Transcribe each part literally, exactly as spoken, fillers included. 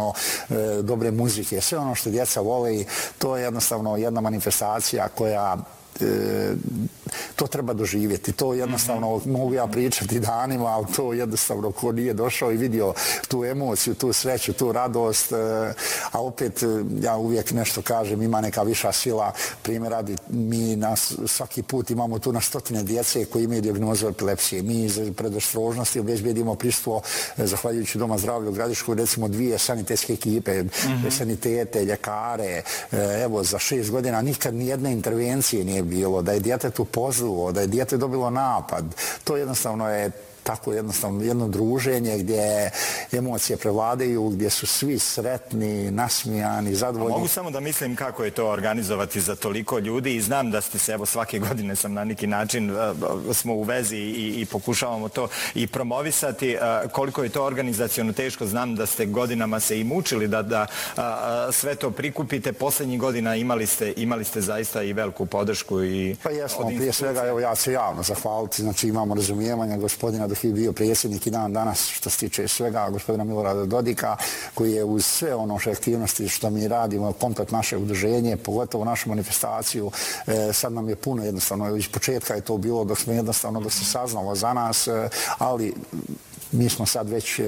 jednostavno dobre muzike, sve ono što djeca vole i to je jednostavno jedna manifestacija koja to treba doživjeti. To jednostavno mm-hmm. mogu ja pričati danima, ali to jednostavno ko nije došao i vidio tu emociju, tu sreću, tu radost, a opet ja uvijek nešto kažem, ima neka viša sila. Primjer radi, mi nas svaki put imamo tu na stotine djece koji imaju dijagnozu epilepsije. Mi iz predostrožnosti obezbjedimo pristvo, zahvaljujući Doma zdravlja u Gradišku, recimo dvije sanitetske ekipe, mm-hmm. sanitete, ljekare. Evo, za šest godina nikad nijedne intervencije nije bilo, da je dijete tu pozluo, da je dijete dobilo napad. To jednostavno je tako jednostavno jedno druženje gdje emocije prevladaju, gdje su svi sretni, nasmijani, zadovoljni. A mogu samo da mislim kako je to organizovati za toliko ljudi i znam da ste se, evo svake godine sam na neki način, smo u vezi i, i pokušavamo to i promovisati. Koliko je to organizaciono teško, znam da ste godinama se i mučili da, da sve to prikupite. Posljednjih godina imali ste, imali ste zaista i veliku podršku. I pa jesmo, prije svega evo, ja ću javno zahvaliti. Znači imamo razumijevanja gospodina dok je bio predsjednik i dan danas što se tiče svega gospodina Milorada Dodika koji je uz sve ono što aktivnosti što mi radimo, komplet naše udruženje, pogotovo našu manifestaciju, e, sad nam je puno jednostavno, iz početka je to bilo dok smo jednostavno da se saznalo za nas, e, ali mi smo sad već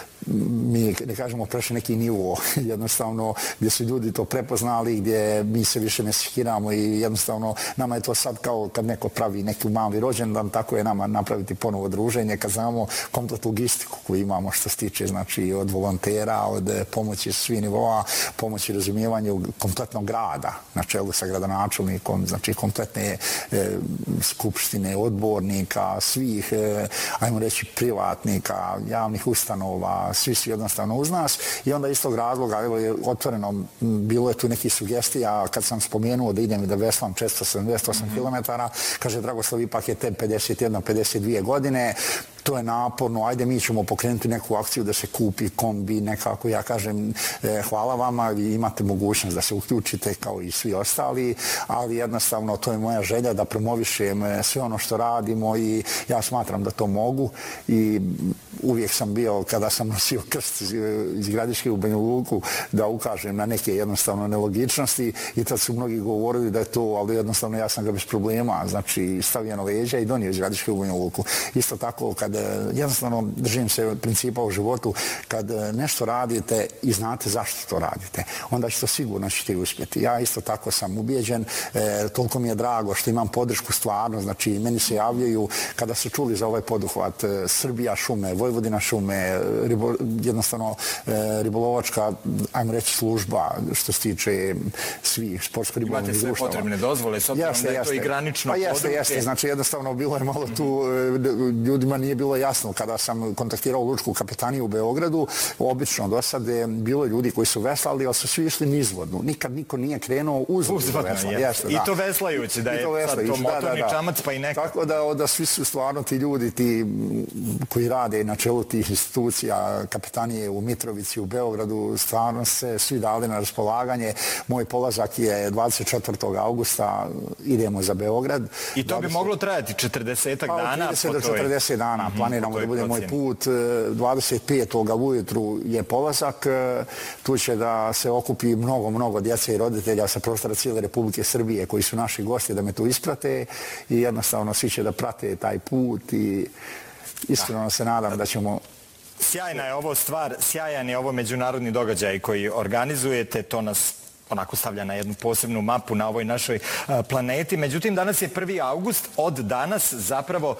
mi, ne kažemo, prešli neki nivo, jednostavno, gdje su ljudi to prepoznali, gdje mi se više ne skiramo i jednostavno nama je to sad kao kad neko pravi neki mali rođendan, tako je nama napraviti ponovo druženje, kad znamo komplet logistiku koju imamo što se tiče, znači, od volontera, od pomoći svi nivoa, pomoći razumijevanju kompletnog grada, na čelu sa gradonačelnikom, znači, kompletne e, skupštine, odbornika, svih, e, ajmo reći, privatnika, javnih ustanova, svi su jednostavno uz nas i onda iz tog razloga, evo je otvoreno, bilo je tu nekih sugestija kad sam spomenuo da idem i da veslam četiristo sedamdeset osam mm-hmm. kilometara, kaže Dragoslav, ipak je te pedeset jedna pedeset dvije godine, to je naporno, ajde mi ćemo pokrenuti neku akciju da se kupi kombi, nekako ja kažem eh, hvala vama, vi imate mogućnost da se uključite kao i svi ostali, ali jednostavno to je moja želja da promovišem sve ono što radimo i ja smatram da to mogu i uvijek sam bio, kada sam nosio krst iz, iz Gradiške u Banja Luku, da ukažem na neke jednostavno nelogičnosti i tad su mnogi govorili da je to, ali jednostavno ja sam ga bez problema, znači stavio na leđa i donio iz Gradiške u Banja Luku. Isto tako, kad jednostavno držim se principa u životu, kad nešto radite i znate zašto to radite, onda ćete sigurno ćete uspjeti. Ja isto tako sam ubijeđen, e, toliko mi je drago što imam podršku stvarno, znači meni se javljaju kada su čuli za ovaj poduhvat e, Srbija šume, Vojvodina šume, ribo, jednostavno e, ribolovačka, ajmo reći, služba što se tiče svih sportsko-ribolovnih društava. Imate sve potrebne dozvole, s obzirom da je to i granično područje. Pa jeste, jeste, znači jednostavno bilo je malo tu, ljudima nije bilo jasno kada sam kontaktirao Lučku kapetaniju u Beogradu, obično do sada je bilo ljudi koji su veslali, ali su svi išli nizvodnu. Nikad niko nije krenuo uzvodno vesla. Jeste, I to veslajući, da je to sad to motorni da, da, čamac pa i neka. Tako da, da svi su stvarno ti ljudi ti koji rade na čelu tih institucija kapetanije u Mitrovici, u Beogradu, stvarno se svi dali na raspolaganje. Moj polazak je dvadeset četvrtog augusta, idemo za Beograd. I to dvadeset bi moglo trajati četrdesetak pa, dana? trideset do četrdeset dana. Mm-hmm, planiramo da bude moj put. dvadeset petog ujutru je polazak. Tu će da se okupi mnogo, mnogo djece i roditelja sa prostora cijele Republike Srbije koji su naši gosti da me tu isprate i jednostavno svi će da prate taj put i iskreno da. se nadam da ćemo... Sjajna je ovo stvar, sjajan je ovo međunarodni događaj koji organizujete, to nas onako stavlja na jednu posebnu mapu na ovoj našoj planeti. Međutim, danas je prvi august. Od danas zapravo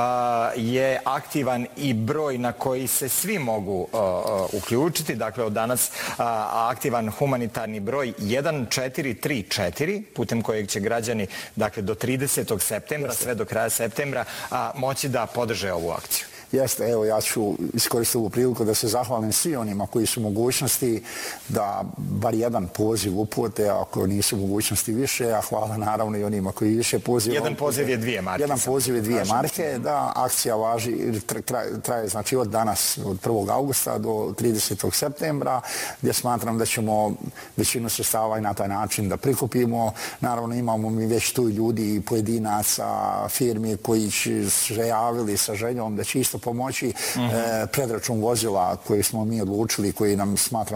je aktivan i broj na koji se svi mogu uključiti. Dakle, od danas aktivan humanitarni broj jedan četiri tri četiri, putem kojeg će građani, dakle, do tridesetog septembra, sve do kraja septembra, moći da podrže ovu akciju. Jeste, evo ja ću iskoristiti ovu priliku da se zahvalim svi onima koji su mogućnosti da bar jedan poziv upute, ako nisu mogućnosti više, a hvala naravno i onima koji više poziva. Jedan poziv je dvije marke. Jedan poziv je dvije marke, da, akcija važi, traje, traje znači od danas, od prvog augusta do tridesetog septembra, gdje smatram da ćemo većinu sredstava i na taj način da prikupimo. Naravno imamo mi već tu ljudi i pojedinaca, firmi koji će se javili sa željom da će isto pomoći mm-hmm. e, predračun vozila koji smo mi odlučili, koji nam smatramo